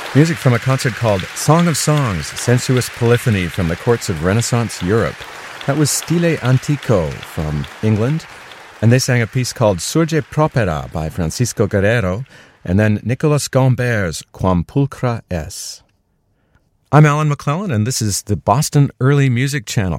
Music from a concert called Song of Songs, Sensuous Polyphony from the courts of Renaissance Europe. That was Stile Antico from England, and they sang a piece called Surge Propera by Francisco Guerrero, and then Nicolas Gambert's Quam Pulchra Es. I'm Alan McClellan, and this is the Boston Early Music Channel.